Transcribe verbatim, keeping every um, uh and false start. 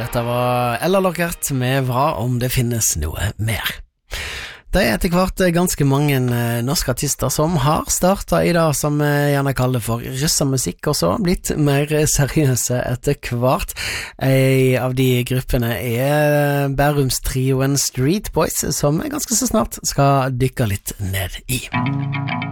Dette var Ella Lockert med Hva om det finnes noe mer. Det er etter hvert ganske mange norske artister som har startet i det som jeg gjerne kaller for russemusikk, og så blitt mer seriøse etter hvert. En av de gruppene er Bærumstrioen Street Boys, som ganske så snart skal dykke litt ned i.